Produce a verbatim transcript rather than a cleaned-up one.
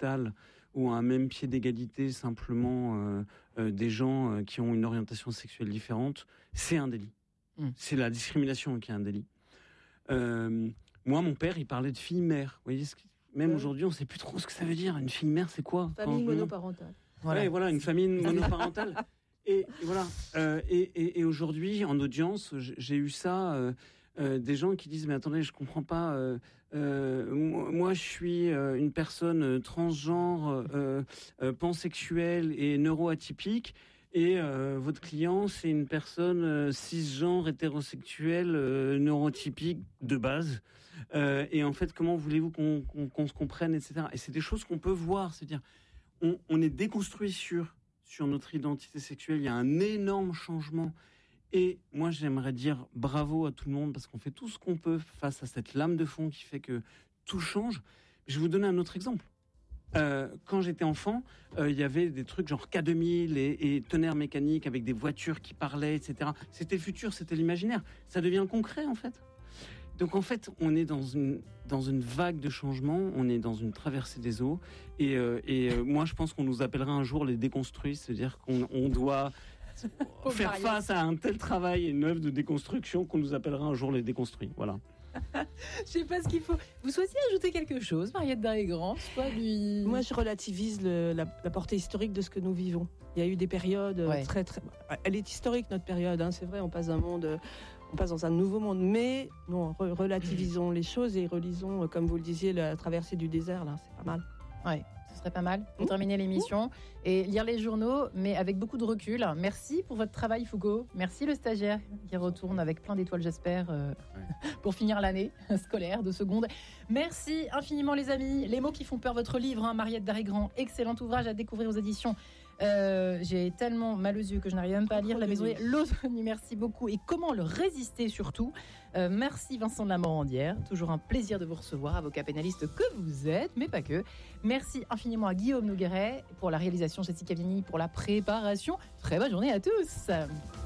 piédestal ou à un même pied d'égalité simplement euh, euh, des gens euh, qui ont une orientation sexuelle différente, c'est un délit. Mmh. C'est la discrimination qui est un délit. Euh, moi, mon père, il parlait de fille-mère. Vous voyez, ce qui, même ouais. aujourd'hui, on ne sait plus trop ce que ça veut dire. Une fille-mère, c'est quoi? Famille monoparentale. Voilà. Ouais, voilà, une famille monoparentale. Et, et voilà. Euh, et, et, et aujourd'hui, en audience, j'ai eu ça. Euh, euh, des gens qui disent mais attendez, je comprends pas. Euh, euh, moi, je suis euh, une personne transgenre, euh, euh, pansexuelle et neuroatypique. Et euh, votre client, c'est une personne euh, cisgenre, hétérosexuelle, euh, neurotypique de base. Euh, et en fait, comment voulez-vous qu'on, qu'on, qu'on se comprenne, et cetera. Et c'est des choses qu'on peut voir. C'est-à-dire, on, on est déconstruit sur sur notre identité sexuelle. Il y a un énorme changement. Et moi, j'aimerais dire bravo à tout le monde parce qu'on fait tout ce qu'on peut face à cette lame de fond qui fait que tout change. Je vais vous donner un autre exemple. Euh, quand j'étais enfant, il euh, y avait des trucs genre K deux mille et, et tonnerre mécanique avec des voitures qui parlaient, et cetera. C'était le futur, c'était l'imaginaire. Ça devient le concret, en fait. Donc, en fait, on est dans une, dans une vague de changement, on est dans une traversée des eaux. Et, euh, et euh, moi, je pense qu'on nous appellera un jour les déconstruits, c'est-à-dire qu'on on doit faire face à un tel travail et une œuvre de déconstruction qu'on nous appellera un jour les déconstruits. Voilà. Je sais pas ce qu'il faut. Vous souhaitiez ajouter quelque chose, Mariette Darégrand? Soit lui... Moi, je relativise le, la, la portée historique de ce que nous vivons. Il y a eu des périodes ouais. très, très. Elle est historique, notre période. Hein, c'est vrai, on passe d'un monde, on passe dans un nouveau monde. Mais non, re- relativisons les choses et relisons, comme vous le disiez, la traversée du désert. Là, c'est pas mal. Ouais. Ce serait pas mal pour terminer l'émission et lire les journaux, mais avec beaucoup de recul. Merci pour votre travail, Foucault. Merci le stagiaire qui retourne avec plein d'étoiles, j'espère, euh, ouais. pour finir l'année scolaire de seconde. Merci infiniment, les amis. Les mots qui font peur, votre livre, hein, Mariette Darégrand, excellent ouvrage à découvrir aux éditions. Euh, j'ai tellement mal aux yeux que je n'arrive même pas à lire. La maison est l'automne. Merci beaucoup. Et comment le résister surtout. Euh, merci Vincent de la Morandière. Toujours un plaisir de vous recevoir, avocat pénaliste que vous êtes, mais pas que. Merci infiniment à Guillaume Nogueret pour la réalisation, Jessica Vigney pour la préparation. Très bonne journée à tous.